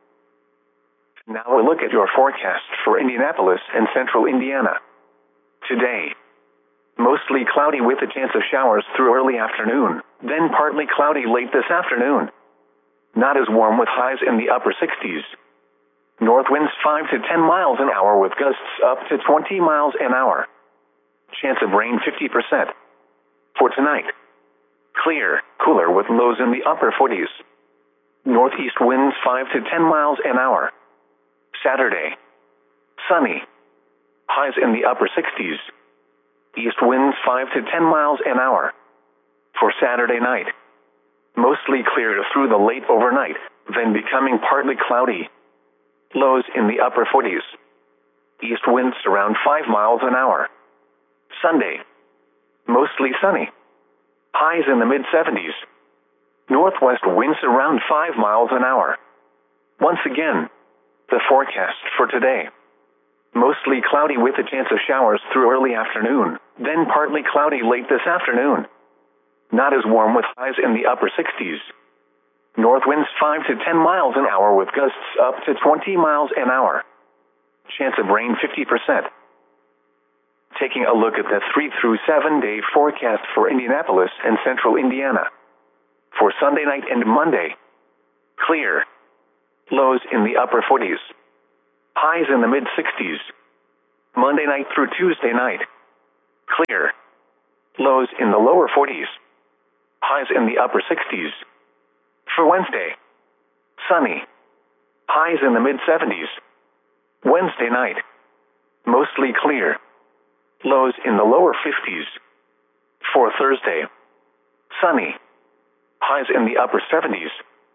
Now a look at your forecast for Indianapolis and central Indiana. Today, mostly cloudy with a chance of showers through early afternoon, then partly cloudy late this afternoon. Not as warm with highs in the upper sixties. North winds five to ten miles an hour with gusts up to twenty miles an hour. Chance of rain fifty percent. For tonight, clear, cooler with lows in the upper forties. Northeast winds five to ten miles an hour. Saturday, sunny. Highs in the upper sixties. East winds five to ten miles an hour. For Saturday night, mostly clear through the late overnight, then becoming partly cloudy. Lows in the upper forties. East winds around five miles an hour. Sunday, mostly sunny. Highs in the mid seventies. Northwest winds around five miles an hour. Once again, the forecast for today. Mostly cloudy with a chance of showers through early afternoon, then partly cloudy late this afternoon. Not as warm with highs in the upper sixties. North winds five to ten miles an hour with gusts up to twenty miles an hour. Chance of rain fifty percent. Taking a look at the three through seven day forecast for Indianapolis and central Indiana. For Sunday night and Monday, clear. Lows in the upper forties. Highs in the mid sixties. Monday night through Tuesday night, clear. Lows in the lower forties. Highs in the upper sixties. For Wednesday, sunny. Highs in the mid seventies. Wednesday night, mostly clear. Lows in the lower fifties. For Thursday, sunny. Highs in the upper seventies.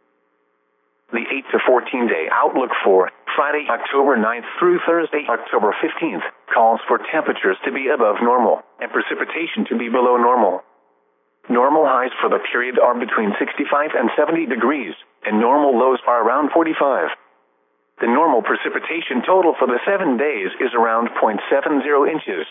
The eight to fourteen day outlook for Friday, October ninth through Thursday, October fifteenth, calls for temperatures to be above normal and precipitation to be below normal. Normal highs for the period are between sixty-five and seventy degrees, and normal lows are around forty-five. The normal precipitation total for the seven days is around zero point seven zero inches.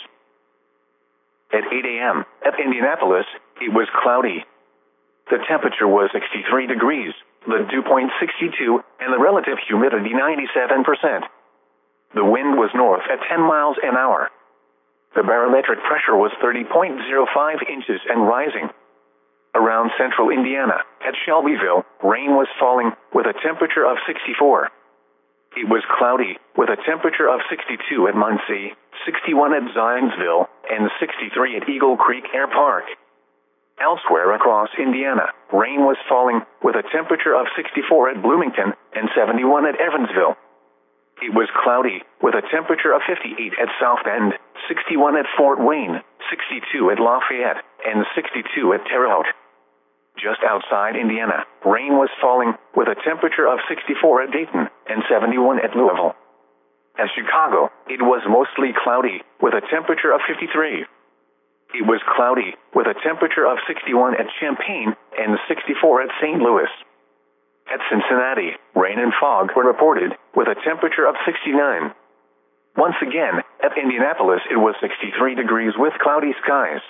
At eight a m at Indianapolis, it was cloudy. The temperature was sixty-three degrees, the dew point sixty-two, and the relative humidity ninety-seven percent. The wind was north at ten miles an hour. The barometric pressure was thirty point zero five inches and rising. Around central Indiana, at Shelbyville, rain was falling, with a temperature of sixty-four. It was cloudy, with a temperature of sixty-two at Muncie, sixty-one at Zionsville, and sixty-three at Eagle Creek Air Park. Elsewhere across Indiana, rain was falling, with a temperature of sixty-four at Bloomington and seventy-one at Evansville. It was cloudy, with a temperature of fifty-eight at South Bend, sixty-one at Fort Wayne, sixty-two at Lafayette, and sixty-two at Terre Haute. Just outside Indiana, rain was falling, with a temperature of sixty-four at Dayton and seventy-one at Louisville. At Chicago, it was mostly cloudy, with a temperature of fifty-three. It was cloudy, with a temperature of sixty-one at Champaign and sixty-four at Saint Louis. At Cincinnati, rain and fog were reported, with a temperature of sixty-nine. Once again, at Indianapolis it was sixty-three degrees with cloudy skies.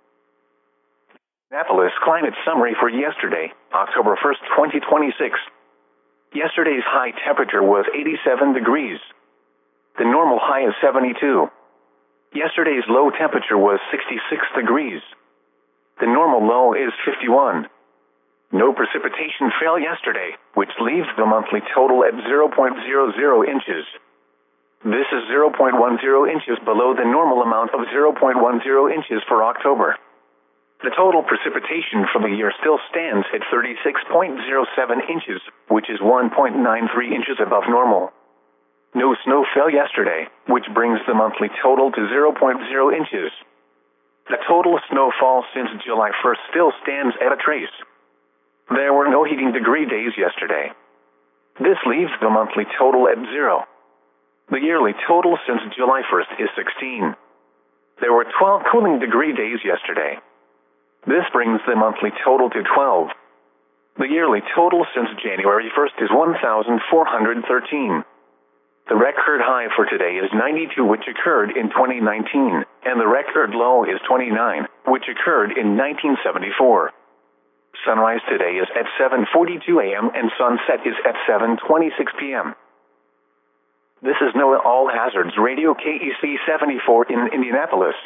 Indianapolis climate summary for yesterday, October first, twenty twenty-six. Yesterday's high temperature was eighty-seven degrees. The normal high is seventy-two. Yesterday's low temperature was sixty-six degrees. The normal low is fifty-one. No precipitation fell yesterday, which leaves the monthly total at zero point zero zero inches. This is zero point one zero inches below the normal amount of zero point one zero inches for October. The total precipitation for the year still stands at thirty-six point zero seven inches, which is one point nine three inches above normal. No snow fell yesterday, which brings the monthly total to zero point zero inches. The total snowfall since July first still stands at a trace. There were no heating degree days yesterday. This leaves the monthly total at zero. The yearly total since July first is sixteen. There were twelve cooling degree days yesterday. This brings the monthly total to twelve. The yearly total since January first is one thousand four hundred thirteen. The record high for today is ninety-two, which occurred in twenty nineteen, and the record low is twenty-nine, which occurred in nineteen seventy-four. Sunrise today is at seven forty-two a m and sunset is at seven twenty-six p m This is NOAA All Hazards Radio K E C seventy-four in Indianapolis.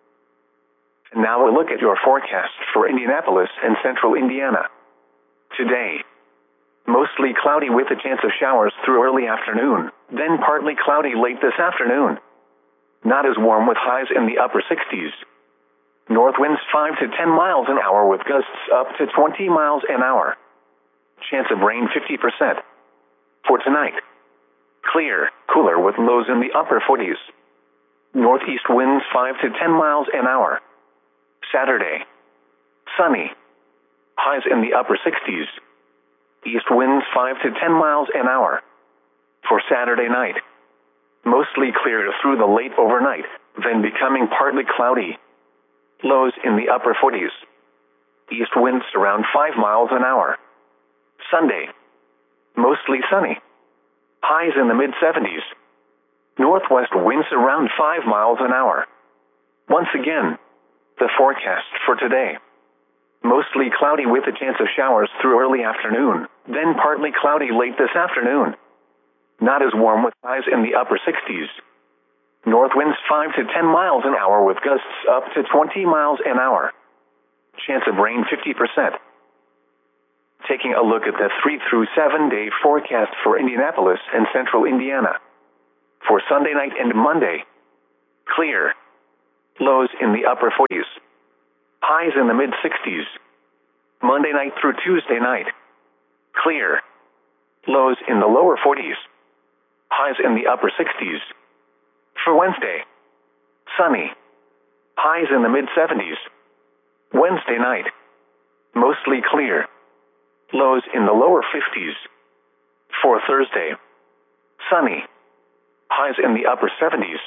And now a look at your forecast for Indianapolis and central Indiana. Today, mostly cloudy with a chance of showers through early afternoon, then partly cloudy late this afternoon. Not as warm with highs in the upper sixties. North winds five to ten miles an hour with gusts up to twenty miles an hour. Chance of rain fifty percent. For tonight, clear, cooler with lows in the upper forties. Northeast winds five to ten miles an hour. Saturday, sunny. Highs in the upper sixties. East winds five to ten miles an hour. For Saturday night, mostly clear through the late overnight, then becoming partly cloudy. Lows in the upper forties. East winds around five miles an hour. Sunday, mostly sunny. Highs in the mid seventies. Northwest winds around five miles an hour. Once again, the forecast for today. Mostly cloudy with a chance of showers through early afternoon, then partly cloudy late this afternoon. Not as warm with highs in the upper sixties. North winds five to ten miles an hour with gusts up to twenty miles an hour. Chance of rain fifty percent. Taking a look at the three through seven day forecast for Indianapolis and central Indiana. For Sunday night and Monday, clear. Lows in the upper forties. Highs in the mid sixties. Monday night through Tuesday night, clear. Lows in the lower forties. Highs in the upper sixties. For Wednesday, sunny. Highs in the mid seventies. Wednesday night, mostly clear. Lows in the lower fifties. For Thursday, sunny. Highs in the upper seventies.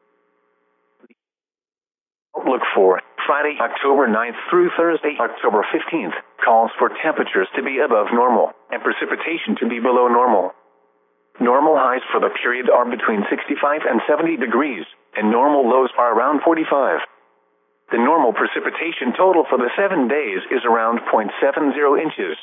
Outlook for Friday, October ninth through Thursday, October fifteenth, calls for temperatures to be above normal and precipitation to be below normal. Normal highs for the period are between sixty-five and seventy degrees, and normal lows are around forty-five. The normal precipitation total for the seven days is around zero point seven zero inches.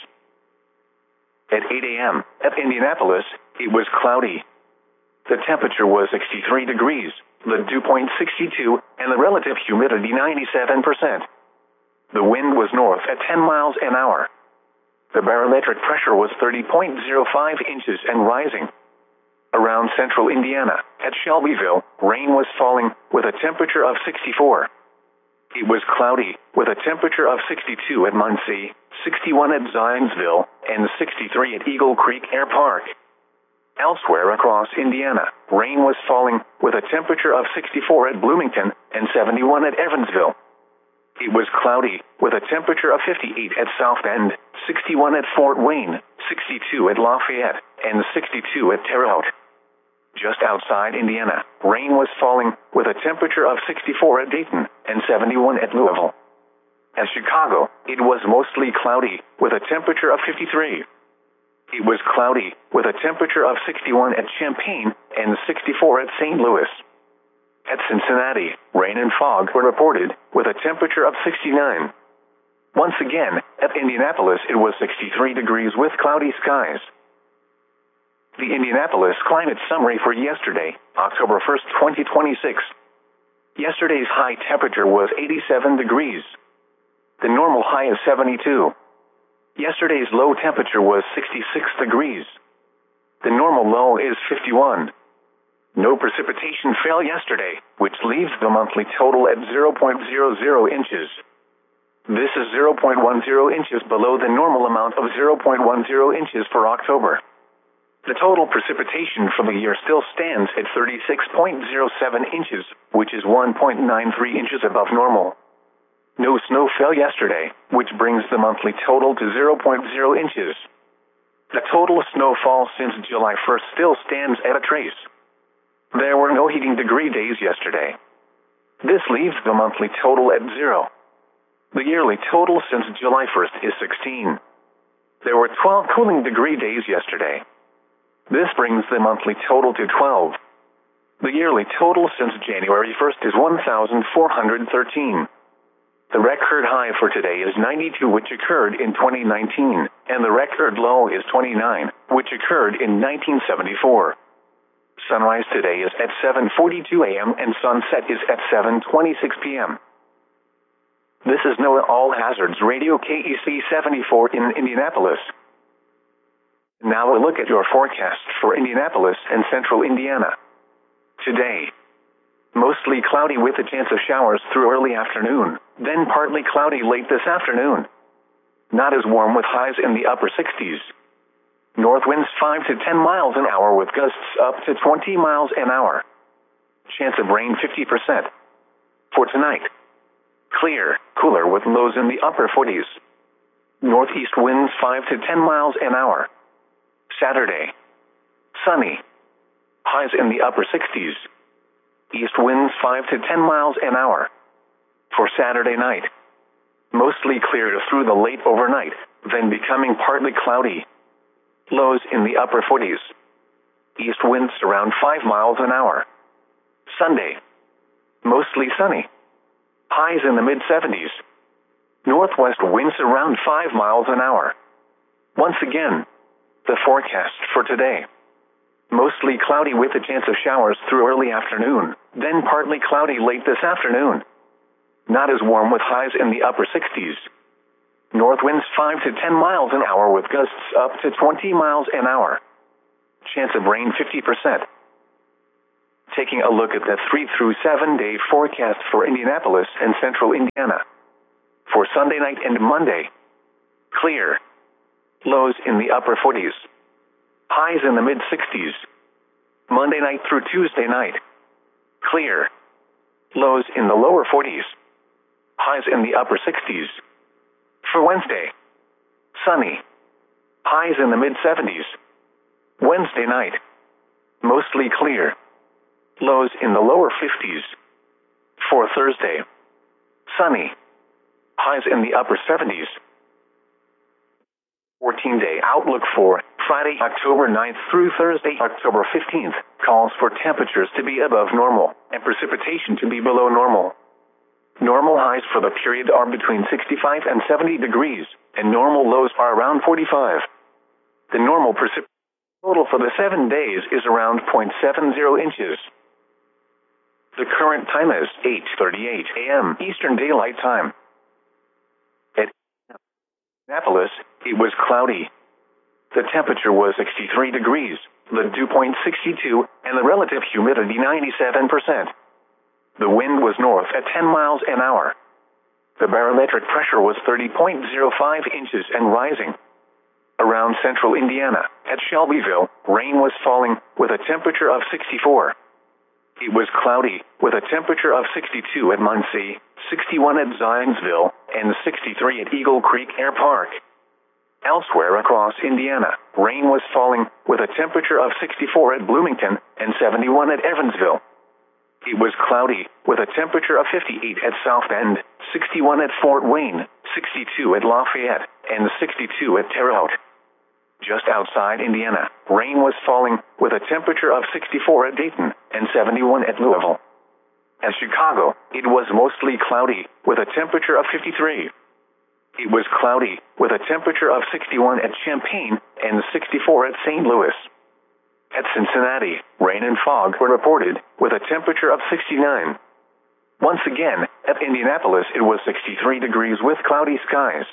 At eight a.m. at Indianapolis, it was cloudy. The temperature was sixty-three degrees, the dew point sixty-two, and the relative humidity ninety-seven percent. The wind was north at ten miles an hour. The barometric pressure was thirty point zero five inches and rising. Around central Indiana, at Shelbyville, rain was falling with a temperature of sixty-four. It was cloudy, with a temperature of sixty-two at Muncie, sixty-one at Zionsville, and sixty-three at Eagle Creek Air Park. Elsewhere across Indiana, rain was falling, with a temperature of sixty-four at Bloomington and seventy-one at Evansville. It was cloudy, with a temperature of fifty-eight at South Bend, sixty-one at Fort Wayne, sixty-two at Lafayette, and sixty-two at Terre Haute. Just outside Indiana, rain was falling, with a temperature of sixty-four at Dayton and seventy-one at Louisville. At Chicago, it was mostly cloudy, with a temperature of fifty-three. It was cloudy, with a temperature of sixty-one at Champaign and sixty-four at Saint Louis. At Cincinnati, rain and fog were reported, with a temperature of sixty-nine. Once again, at Indianapolis it was sixty-three degrees with cloudy skies. The Indianapolis climate summary for yesterday, October first, twenty twenty-six. Yesterday's high temperature was eighty-seven degrees. The normal high is seventy-two. Yesterday's low temperature was sixty-six degrees. The normal low is fifty-one. No precipitation fell yesterday, which leaves the monthly total at zero point zero zero inches. This is zero point one zero inches below the normal amount of zero point one zero inches for October. The total precipitation for the year still stands at thirty-six point zero seven inches, which is one point nine three inches above normal. No snow fell yesterday, which brings the monthly total to zero point zero inches. The total snowfall since July first still stands at a trace. There were no heating degree days yesterday. This leaves the monthly total at zero. The yearly total since July first is sixteen. There were twelve cooling degree days yesterday. This brings the monthly total to twelve. The yearly total since January first is one thousand four hundred thirteen. The record high for today is ninety-two, which occurred in twenty nineteen, and the record low is twenty-nine, which occurred in nineteen seventy-four. Sunrise today is at seven forty-two a.m. and sunset is at seven twenty-six p.m. This is NOAA All Hazards Radio K E C seventy-four in Indianapolis. Now a look at your forecast for Indianapolis and central Indiana. Today, mostly cloudy with a chance of showers through early afternoon, then partly cloudy late this afternoon. Not as warm with highs in the upper sixties. North winds five to ten miles an hour with gusts up to twenty miles an hour. Chance of rain fifty percent. For tonight, clear, cooler with lows in the upper forties. Northeast winds five to ten miles an hour. Saturday, sunny. Highs in the upper sixties. East winds five to ten miles an hour. For Saturday night, mostly clear through the late overnight, then becoming partly cloudy. Lows in the upper forties. East winds around five miles an hour. Sunday, mostly sunny. Highs in the mid seventies. Northwest winds around five miles an hour. Once again, The forecast for today. Mostly cloudy with a chance of showers through early afternoon, then partly cloudy late this afternoon. Not as warm with highs in the upper sixties. North winds five to ten miles an hour with gusts up to twenty miles an hour. Chance of rain fifty percent. Taking a look at the three through seven day forecast for Indianapolis and central Indiana. For Sunday night and Monday. Clear. Lows in the upper forties. Highs in the mid sixties. Monday night through Tuesday night. Clear. Lows in the lower forties. Highs in the upper sixties. For Wednesday. Sunny. Highs in the mid seventies. Wednesday night. Mostly clear. Lows in the lower fifties. For Thursday. Sunny. Highs in the upper seventies. fourteen day outlook for Friday, October ninth through Thursday, October fifteenth, calls for temperatures to be above normal and precipitation to be below normal. Normal highs for the period are between sixty-five and seventy degrees, and normal lows are around forty-five. The normal precipitation total for the seven days is around zero point seven zero inches. The current time is eight thirty-eight a m Eastern Daylight Time. At Indianapolis, it was cloudy. The temperature was sixty-three degrees, the dew point sixty-two, and the relative humidity ninety-seven percent. The wind was north at ten miles an hour. The barometric pressure was thirty point zero five inches and rising. Around central Indiana, at Shelbyville, rain was falling with a temperature of sixty-four. It was cloudy with a temperature of sixty-two at Muncie, sixty-one at Zionsville, and sixty-three at Eagle Creek Air Park. Elsewhere across Indiana, rain was falling with a temperature of sixty-four at Bloomington and seventy-one at Evansville. It was cloudy with a temperature of fifty-eight at South Bend, sixty-one at Fort Wayne, sixty-two at Lafayette, and sixty-two at Terre Haute. Just outside Indiana, rain was falling with a temperature of sixty-four at Dayton and seventy-one at Louisville. At Chicago, it was mostly cloudy with a temperature of fifty-three. It was cloudy with a temperature of sixty-one at Champaign and sixty-four at Saint Louis. At Cincinnati, rain and fog were reported with a temperature of sixty-nine. Once again, at Indianapolis it was sixty-three degrees with cloudy skies.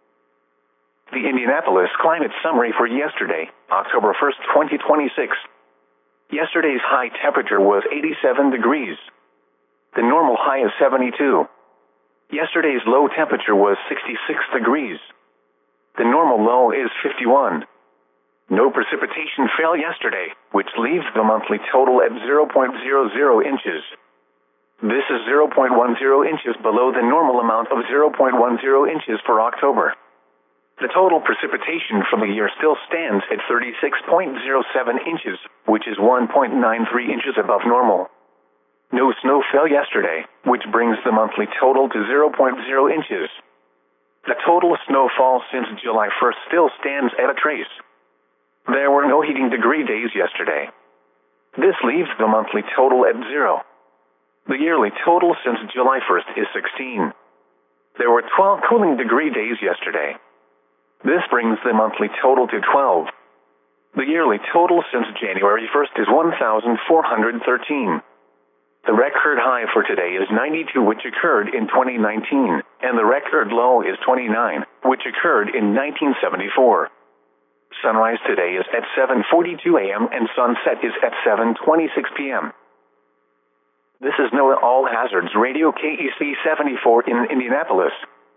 The Indianapolis climate summary for yesterday, October first, twenty twenty-six. Yesterday's high temperature was eighty-seven degrees. The normal high is seventy-two. Yesterday's low temperature was sixty-six degrees. The normal low is fifty-one. No precipitation fell yesterday, which leaves the monthly total at zero point zero zero inches. This is zero point one zero inches below the normal amount of zero point one zero inches for October. The total precipitation for the year still stands at thirty-six point zero seven inches, which is one point nine three inches above normal. No snow fell yesterday, which brings the monthly total to zero point zero inches. The total snowfall since July first still stands at a trace. There were no heating degree days yesterday. This leaves the monthly total at zero. The yearly total since July first is sixteen. There were twelve cooling degree days yesterday. This brings the monthly total to twelve. The yearly total since January first is one thousand four hundred thirteen. The record high for today is ninety-two, which occurred in twenty nineteen, and the record low is twenty-nine, which occurred in nineteen seventy-four. Sunrise today is at seven forty-two a m and sunset is at seven twenty-six p m This is NOAA All Hazards Radio K E C seventy-four in Indianapolis.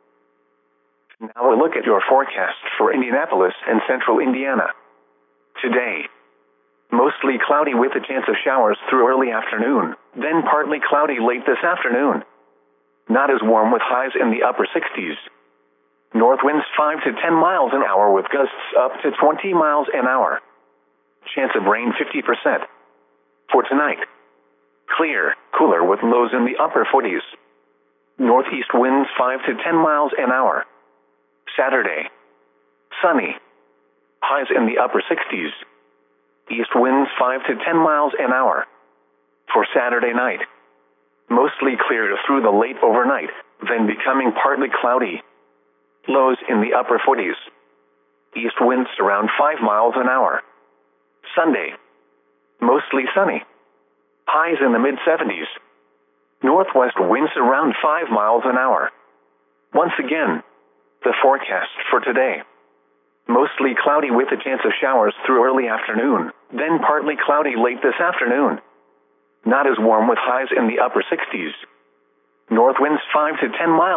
Now a look at your forecast for Indianapolis and central Indiana. Today, mostly cloudy with a chance of showers through early afternoon, then partly cloudy late this afternoon. Not as warm with highs in the upper sixties. North winds five to ten miles an hour with gusts up to twenty miles an hour. Chance of rain fifty percent. For tonight, clear, cooler with lows in the upper forties. Northeast winds five to ten miles an hour. Saturday, sunny. Highs in the upper sixties. East winds five to ten miles an hour. For Saturday night, mostly clear through the late overnight, then becoming partly cloudy. Lows in the upper forties. East winds around five miles an hour. Sunday, mostly sunny. Highs in the mid seventies. Northwest winds around five miles an hour. Once again, the forecast for today. Mostly cloudy with a chance of showers through early afternoon, then partly cloudy late this afternoon. Not as warm with highs in the upper sixties. North winds five to ten miles